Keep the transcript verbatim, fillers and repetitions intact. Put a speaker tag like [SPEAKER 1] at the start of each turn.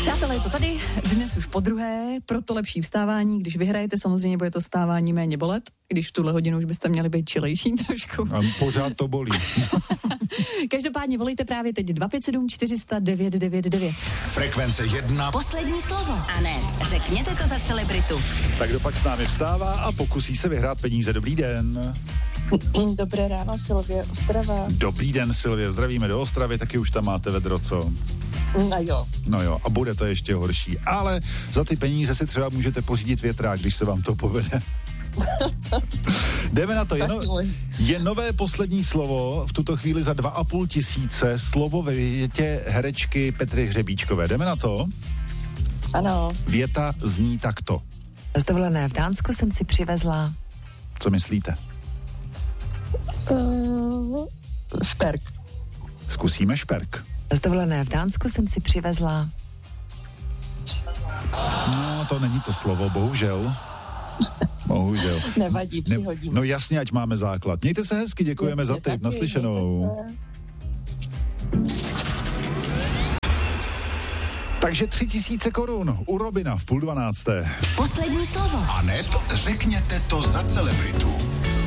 [SPEAKER 1] Přátelé, je to tady, dnes už po druhé, proto lepší vstávání, když vyhrajete, samozřejmě bude to vstávání méně bolet, když v tuhle hodinu už byste měli být čilejší trošku.
[SPEAKER 2] A pořád to bolí.
[SPEAKER 1] Každopádně volejte právě teď dva pět sedm čtyři sta devět devět devět.
[SPEAKER 3] Frekvence jedna.
[SPEAKER 4] Poslední slovo. A ne, řekněte to za celebritu.
[SPEAKER 2] Tak kdo pak s námi vstává a pokusí se vyhrát peníze. Dobrý den.
[SPEAKER 5] Dobré ráno, Silvie, Ostrava.
[SPEAKER 2] Dobrý den, Silvie, zdravíme do Ostravy, taky už tam máte vedro, co?
[SPEAKER 5] No jo.
[SPEAKER 2] No jo, a bude to ještě horší, ale za ty peníze si třeba můžete pořídit větrák, když se vám to povede. Jdeme na to, je, no, je nové poslední slovo, v tuto chvíli za dva a půl tisíce, slovo ve větě herečky Petry Hřebíčkové. Jdeme na to?
[SPEAKER 5] Ano.
[SPEAKER 2] Věta zní takto.
[SPEAKER 6] Z dovolené v Dánsku jsem si přivezla...
[SPEAKER 2] Co myslíte?
[SPEAKER 5] Uh, šperk.
[SPEAKER 2] Zkusíme šperk.
[SPEAKER 6] Z dovolené v Dánsku jsem si přivezla...
[SPEAKER 2] No, to není to slovo, bohužel. Bohužel.
[SPEAKER 5] Nevadí, přihodím.
[SPEAKER 2] Ne, no jasně, ať máme základ. Mějte se hezky, děkujeme jasně, za tip, naslyšenou. Takže tři tisíce korun u Robina v půl dvanácté.
[SPEAKER 4] Poslední slovo.
[SPEAKER 3] A neb řekněte to za celebritu.